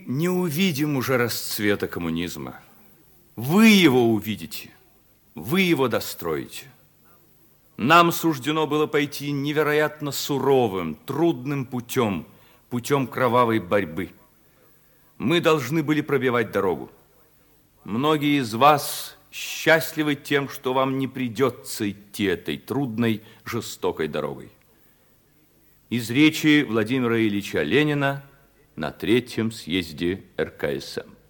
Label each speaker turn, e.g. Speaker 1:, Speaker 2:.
Speaker 1: Мы не увидим уже расцвета коммунизма. Вы его увидите, вы его достроите. Нам суждено было пойти невероятно суровым, трудным путем, путем кровавой борьбы. Мы должны были пробивать дорогу. Многие из вас счастливы тем, что вам не придется идти этой трудной, жестокой дорогой. Из речи Владимира Ильича Ленина на Третьем съезде РКСМ.